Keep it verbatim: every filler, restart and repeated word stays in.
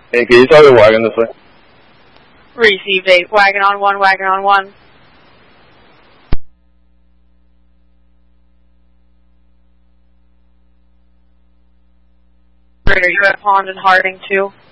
Hey, can you tell the wagon this way? Received eight. Wagon on one, wagon on one. Operator, you have Pond and Harding two.